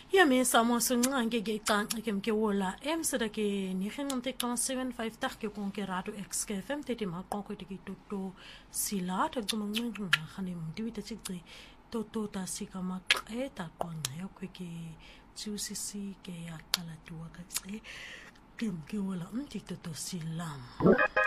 Yami samo sungange ke qanqa ke mkewola emsida ke ni khenqante ka 75 tak ke konke radio x ke fm tete maqonko te ke toto sila ta ngumnqinqi khane mdiwita tsigci toto ta sika maqeta qonqa yakho ke tsusisi ke yaqala tuwa ka tse ke mkewola mti toto silam